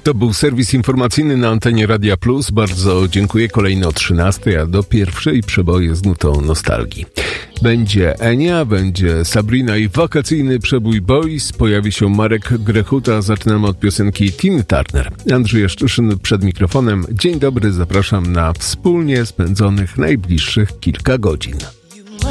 To był serwis informacyjny na antenie Radia Plus. Bardzo dziękuję. Kolejno o 13, a do pierwszej przeboje z nutą nostalgii. Będzie Enia, będzie Sabrina i wakacyjny przebój Boys. Pojawi się Marek Grechuta. Zaczynamy od piosenki Tiny Turner. Andrzej Jaszczyszyn przed mikrofonem. Dzień dobry, zapraszam na wspólnie spędzonych najbliższych kilka godzin.